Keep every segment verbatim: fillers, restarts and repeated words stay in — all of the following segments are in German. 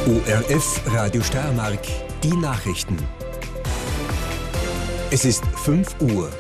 O R F Radio Steiermark, die Nachrichten. Es ist fünf Uhr.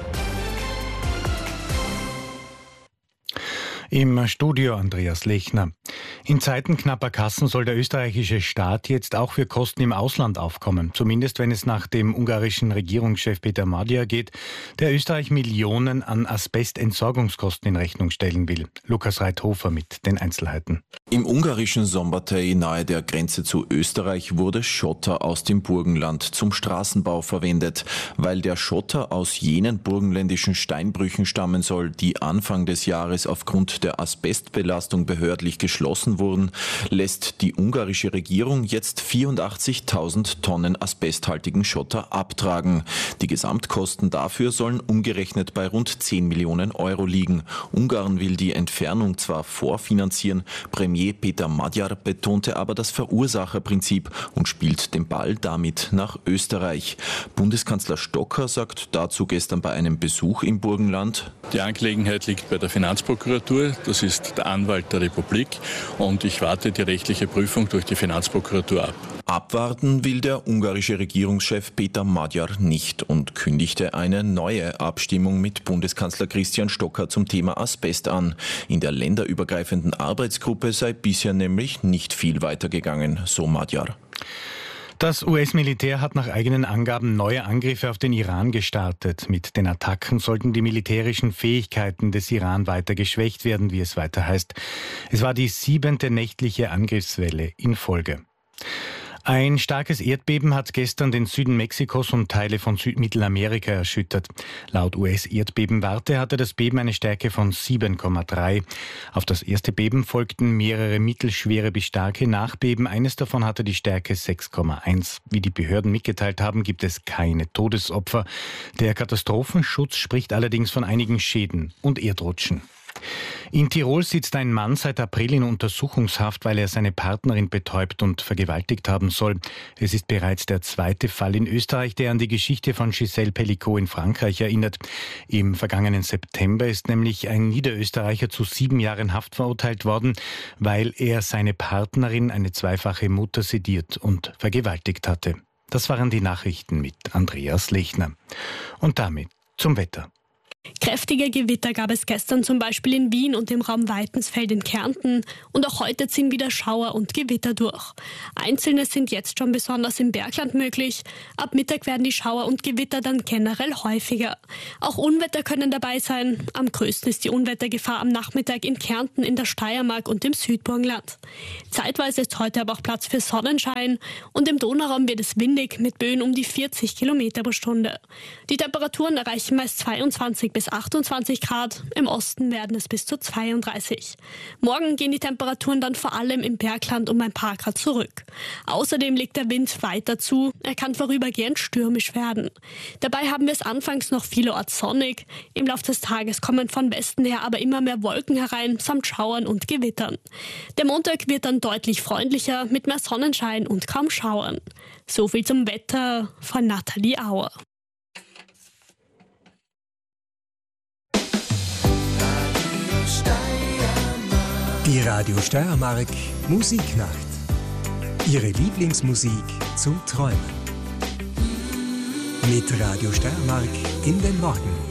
Im Studio Andreas Lechner. In Zeiten knapper Kassen soll der österreichische Staat jetzt auch für Kosten im Ausland aufkommen. Zumindest wenn es nach dem ungarischen Regierungschef Peter Magyar geht, der Österreich Millionen an Asbestentsorgungskosten in Rechnung stellen will. Lukas Reithofer mit den Einzelheiten. Im ungarischen Szombathely nahe der Grenze zu Österreich wurde Schotter aus dem Burgenland zum Straßenbau verwendet. Weil der Schotter aus jenen burgenländischen Steinbrüchen stammen soll, die Anfang des Jahres aufgrund der Asbestbelastung behördlich geschlossen wurden, lässt die ungarische Regierung jetzt vierundachtzigtausend Tonnen asbesthaltigen Schotter abtragen. Die Gesamtkosten dafür sollen umgerechnet bei rund zehn Millionen Euro liegen. Ungarn will die Entfernung zwar vorfinanzieren, Premier Peter Magyar betonte aber das Verursacherprinzip und spielt den Ball damit nach Österreich. Bundeskanzler Stocker sagt dazu gestern bei einem Besuch im Burgenland: Die Angelegenheit liegt bei der Finanzprokuratur, das ist der Anwalt der Republik, und ich warte die rechtliche Prüfung durch die Finanzprokuratur ab. Abwarten will der ungarische Regierungschef Peter Magyar nicht und kündigte eine neue Abstimmung mit Bundeskanzler Christian Stocker zum Thema Asbest an. In der länderübergreifenden Arbeitsgruppe sei bisher nämlich nicht viel weitergegangen, so Magyar. Das U S-Militär hat nach eigenen Angaben neue Angriffe auf den Iran gestartet. Mit den Attacken sollten die militärischen Fähigkeiten des Iran weiter geschwächt werden, wie es weiter heißt. Es war die siebente nächtliche Angriffswelle in Folge. Ein starkes Erdbeben hat gestern den Süden Mexikos und Teile von Südmittelamerika erschüttert. Laut U S-Erdbebenwarte hatte das Beben eine Stärke von sieben Komma drei. Auf das erste Beben folgten mehrere mittelschwere bis starke Nachbeben. Eines davon hatte die Stärke sechs Komma eins. Wie die Behörden mitgeteilt haben, gibt es keine Todesopfer. Der Katastrophenschutz spricht allerdings von einigen Schäden und Erdrutschen. In Tirol sitzt ein Mann seit April in Untersuchungshaft, weil er seine Partnerin betäubt und vergewaltigt haben soll. Es ist bereits der zweite Fall in Österreich, der an die Geschichte von Gisèle Pelicot in Frankreich erinnert. Im vergangenen September ist nämlich ein Niederösterreicher zu sieben Jahren Haft verurteilt worden, weil er seine Partnerin, eine zweifache Mutter, sediert und vergewaltigt hatte. Das waren die Nachrichten mit Andreas Lechner. Und damit zum Wetter. Kräftige Gewitter gab es gestern zum Beispiel in Wien und im Raum Weitensfeld in Kärnten, und auch heute ziehen wieder Schauer und Gewitter durch. Einzelne sind jetzt schon besonders im Bergland möglich. Ab Mittag werden die Schauer und Gewitter dann generell häufiger. Auch Unwetter können dabei sein. Am größten ist die Unwettergefahr am Nachmittag in Kärnten, in der Steiermark und im Südburgenland. Zeitweise ist heute aber auch Platz für Sonnenschein, und im Donauraum wird es windig mit Böen um die vierzig Kilometer pro Stunde. Die Temperaturen erreichen meist zweiundzwanzig bis achtundzwanzig Grad, im Osten werden es bis zu zweiunddreißig. Morgen gehen die Temperaturen dann vor allem im Bergland um ein paar Grad zurück. Außerdem legt der Wind weiter zu, er kann vorübergehend stürmisch werden. Dabei haben wir es anfangs noch vielerorts sonnig, im Laufe des Tages kommen von Westen her aber immer mehr Wolken herein, samt Schauern und Gewittern. Der Montag wird dann deutlich freundlicher, mit mehr Sonnenschein und kaum Schauern. So viel zum Wetter von Nathalie Auer. Die Radio Steiermark Musiknacht. Ihre Lieblingsmusik zum Träumen. Mit Radio Steiermark in den Morgen.